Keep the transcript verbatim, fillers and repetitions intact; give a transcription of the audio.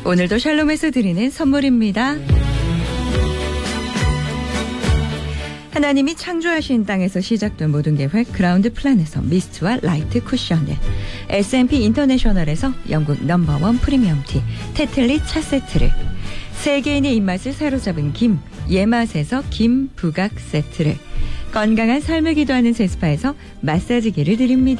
오늘도 샬롬에서 드리는 선물입니다. 하나님이 창조하신 땅에서 시작된 모든 계획 그라운드 플랜에서 미스트와 라이트 쿠션을, 에스앤피 인터내셔널에서 영국 넘버원 프리미엄티 테틀리 차 세트를, 세계인의 입맛을 사로잡은 김 예맛에서 김 부각 세트를, 건강한 삶을 기도하는 제스파에서 마사지기를 드립니다.